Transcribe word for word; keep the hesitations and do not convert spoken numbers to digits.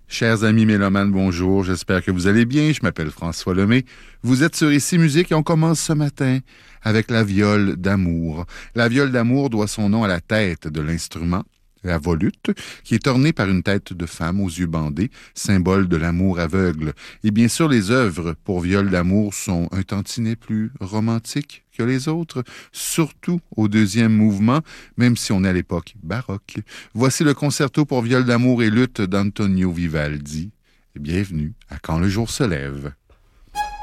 Chers amis mélomanes, bonjour, j'espère que vous allez bien. Je m'appelle François Lemay. Vous êtes sur Ici Musique et on commence ce matin avec la viole d'amour. La viole d'amour doit son nom à la tête de l'instrument, la volute, qui est ornée par une tête de femme aux yeux bandés, symbole de l'amour aveugle. Et bien sûr, les œuvres pour viole d'amour sont un tantinet plus romantiques que les autres, surtout au deuxième mouvement, même si on est à l'époque baroque. Voici le concerto pour viole d'amour et lutte d'Antonio Vivaldi. Et bienvenue à Quand le jour se lève.